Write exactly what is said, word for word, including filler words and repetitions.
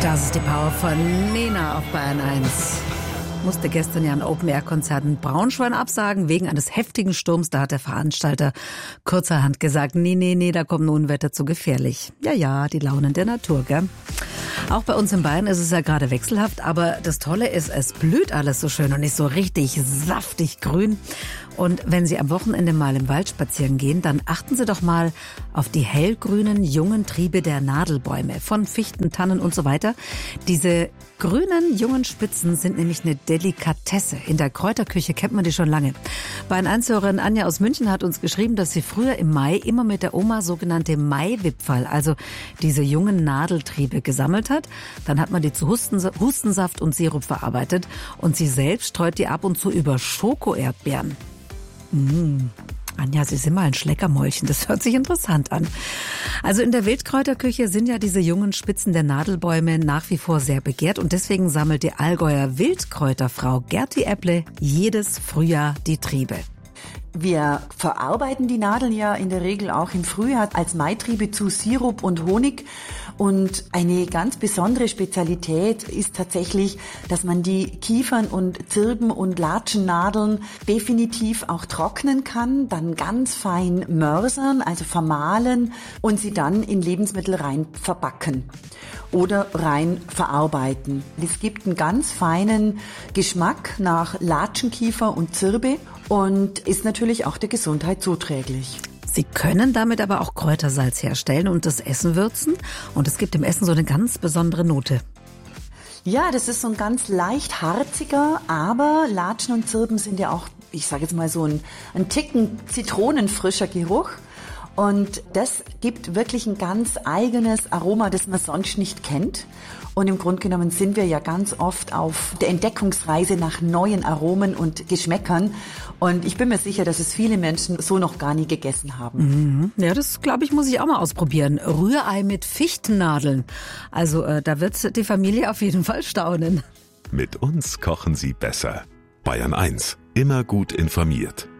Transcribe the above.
Das ist die Power von Nena auf Bayern eins. Musste gestern ja ein Open-Air-Konzert in Braunschweig absagen, wegen eines heftigen Sturms. Da hat der Veranstalter kurzerhand gesagt, nee, nee, nee, da kommt ein Unwetter zu gefährlich. Ja, ja, die Launen der Natur, gell? Auch bei uns in Bayern ist es ja gerade wechselhaft, aber das Tolle ist, es blüht alles so schön und ist so richtig saftig grün. Und wenn Sie am Wochenende mal im Wald spazieren gehen, dann achten Sie doch mal auf die hellgrünen, jungen Triebe der Nadelbäume, von Fichten, Tannen und so weiter. Diese grünen, jungen Spitzen sind nämlich eine Delikatesse. In der Kräuterküche kennt man die schon lange. Bayern eins-Hörerin Anja aus München hat uns geschrieben, dass sie früher im Mai immer mit der Oma sogenannte Maiwipferl, also diese jungen Nadeltriebe, gesammelt hat. Dann hat man die zu Hustensaft und Sirup verarbeitet und sie selbst streut die ab und zu über Schokoerdbeeren. Mmh. Anja, Sie sind mal ein Schleckermäulchen. Das hört sich interessant an. Also in der Wildkräuterküche sind ja diese jungen Spitzen der Nadelbäume nach wie vor sehr begehrt. Und deswegen sammelt die Allgäuer Wildkräuterfrau Gerti Epple jedes Frühjahr die Triebe. Wir verarbeiten die Nadeln ja in der Regel auch im Frühjahr als Maitriebe zu Sirup und Honig. Und eine ganz besondere Spezialität ist tatsächlich, dass man die Kiefern- und Zirben- und Latschennadeln definitiv auch trocknen kann, dann ganz fein mörsern, also vermahlen und sie dann in Lebensmittel rein verbacken oder rein verarbeiten. Es gibt einen ganz feinen Geschmack nach Latschenkiefer und Zirbe und ist natürlich auch der Gesundheit zuträglich. Sie können damit aber auch Kräutersalz herstellen und das Essen würzen. Und es gibt im Essen so eine ganz besondere Note. Ja, das ist so ein ganz leicht harziger, aber Latschen und Zirben sind ja auch, ich sage jetzt mal so ein, ein Ticken zitronenfrischer Geruch. Und das gibt wirklich ein ganz eigenes Aroma, das man sonst nicht kennt. Und im Grunde genommen sind wir ja ganz oft auf der Entdeckungsreise nach neuen Aromen und Geschmäckern. Und ich bin mir sicher, dass es viele Menschen so noch gar nie gegessen haben. Mhm. Ja, das glaube ich, muss ich auch mal ausprobieren. Rührei mit Fichtennadeln. Also äh, da wird die Familie auf jeden Fall staunen. Mit uns kochen Sie besser. Bayern eins. Immer gut informiert.